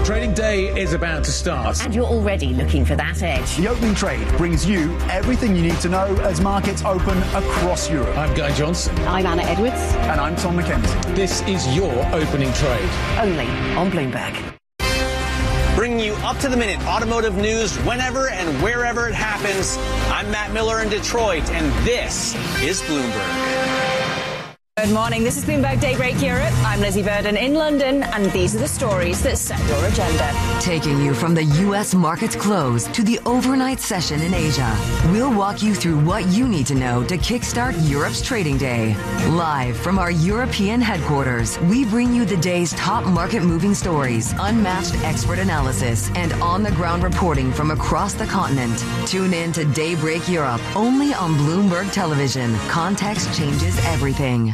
Trading day is about to start. And you're already looking for that edge. The opening trade brings you everything you need to know as markets open across Europe. I'm Guy Johnson. I'm Anna Edwards. And I'm Tom McKenzie. This is your opening trade. Only on Bloomberg. Bringing you up-to-the-minute automotive news whenever and wherever it happens. I'm Matt Miller in Detroit, and this is Bloomberg. Good morning. This is Bloomberg Daybreak Europe. I'm Lizzie Burden in London, and these are the stories that set your agenda. Taking you from the U.S. market's close to the overnight session in Asia, we'll walk you through what you need to know to kickstart Europe's trading day. Live from our European headquarters, we bring you the day's top market-moving stories, unmatched expert analysis, and on-the-ground reporting from across the continent. Tune in to Daybreak Europe, only on Bloomberg Television. Context changes everything.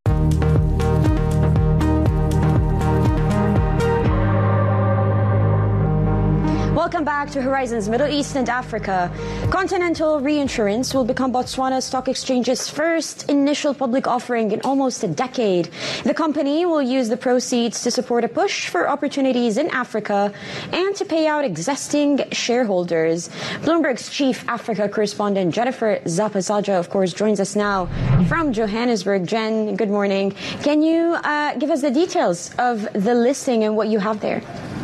Welcome back to Horizons Middle East and Africa. Continental Reinsurance will become Botswana Stock Exchange's first initial public offering in almost a decade. The company will use the proceeds to support a push for opportunities in Africa and to pay out existing shareholders. Bloomberg's chief Africa correspondent Jennifer Zapazaja, of course, joins us now from Johannesburg. Jen, good morning. Can you give us the details of the listing and what you have there?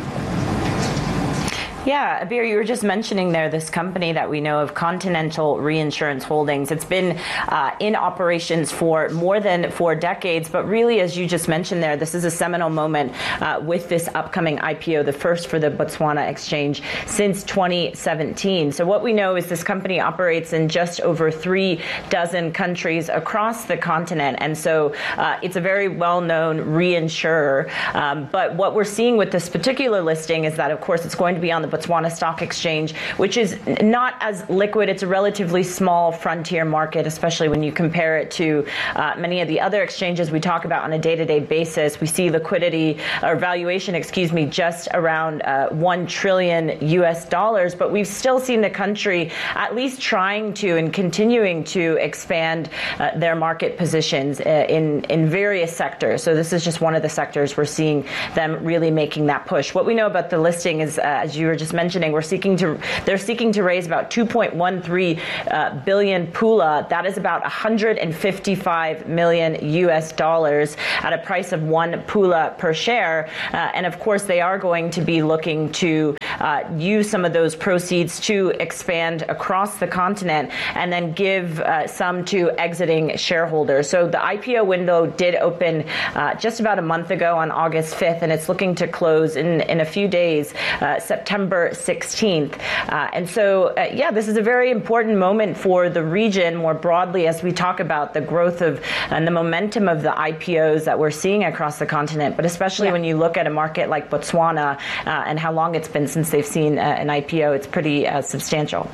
Yeah, Abir, you were just mentioning there this company that we know of, Continental Reinsurance Holdings. It's been in operations for more than 4 decades, but really, as you just mentioned there, this is a seminal moment with this upcoming IPO, the first for the Botswana Exchange since 2017. So what we know is this company operates in just over 36 countries across the continent, and so it's a very well-known reinsurer. But what we're seeing with this particular listing is that, of course, it's going to be on the Botswana Stock Exchange, which is not as liquid. It's a relatively small frontier market, especially when you compare it to many of the other exchanges we talk about on a day-to-day basis. We see liquidity or valuation, just around $1 trillion US, but we've still seen the country at least trying to and continuing to expand their market positions in various sectors. So this is just one of the sectors we're seeing them really making that push. What we know about the listing is, as you were just mentioning, they're seeking to raise about 2.13 billion pula. That is about 155 million US dollars at a price of 1 pula per share. And of course, they are going to be looking to use some of those proceeds to expand across the continent and then give some to exiting shareholders. So the IPO window did open just about a month ago on August 5th, and it's looking to close in a few days, September 16th. And so, this is a very important moment for the region more broadly as we talk about the growth of and the momentum of the IPOs that we're seeing across the continent, but especially when you look at a market like Botswana and how long it's been since they've seen an IPO, it's pretty substantial.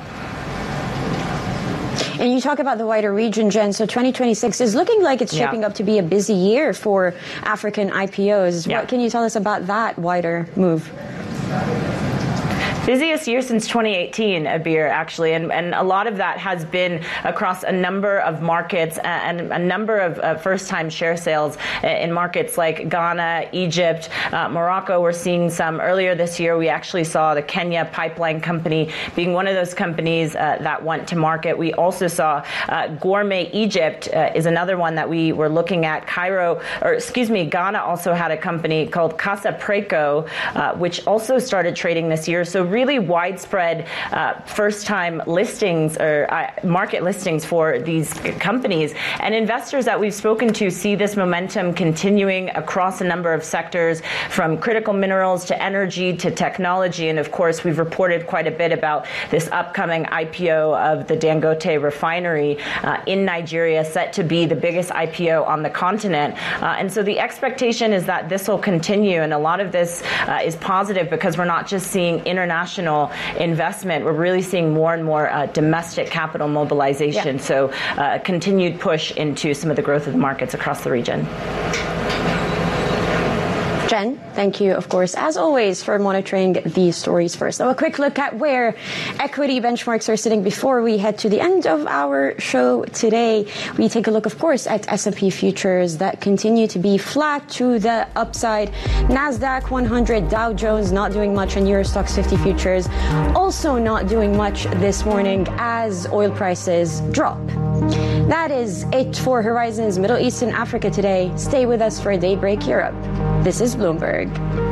And you talk about the wider region, Jen, so 2026 is looking like it's shaping up to be a busy year for African IPOs. What can you tell us about that wider move? Busiest year since 2018, Abir, actually, and a lot of that has been across a number of markets and a number of first-time share sales in markets like Ghana, Egypt, Morocco. We're seeing some. Earlier this year, we actually saw the Kenya Pipeline Company being one of those companies that went to market. We also saw Gourmet Egypt is another one that we were looking at. Ghana also had a company called Casa Preco, which also started trading this year. So really widespread first-time listings or market listings for these companies. And investors that we've spoken to see this momentum continuing across a number of sectors, from critical minerals to energy to technology. And of course, we've reported quite a bit about this upcoming IPO of the Dangote refinery in Nigeria, set to be the biggest IPO on the continent. And so the expectation is that this will continue. And a lot of this is positive because we're not just seeing international investment. We're really seeing more and more domestic capital mobilization. Yeah. So continued push into some of the growth of the markets across the region. Jen, thank you, of course, as always, for monitoring these stories first. Now, a quick look at where equity benchmarks are sitting before we head to the end of our show today. We take a look, of course, at S&P futures that continue to be flat to the upside. NASDAQ 100, Dow Jones not doing much, and Eurostoxx 50 futures also not doing much this morning as oil prices drop. That is it for Horizons Middle East and Africa today. Stay with us for Daybreak Europe. This is Bloomberg.